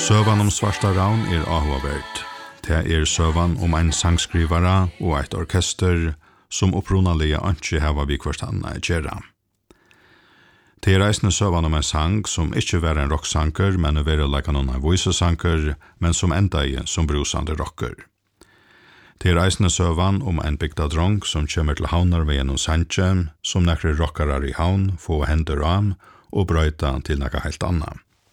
Søvan om Svarta Ravn avhåverd. Det søvan om en sangskrivare og et orkester som opprunalige ikke hava vi hverstanna gjera. Det reisende søvan om en sang som ikke var en rocksanker, men være like noen voicesanker, men som enda i som brusande rocker. Det reisende søvan om en bygda drong som kommer til havner ved gjennom sanje, som nekre rockarar i havn, få hender av og brøyta til nekka helt anna.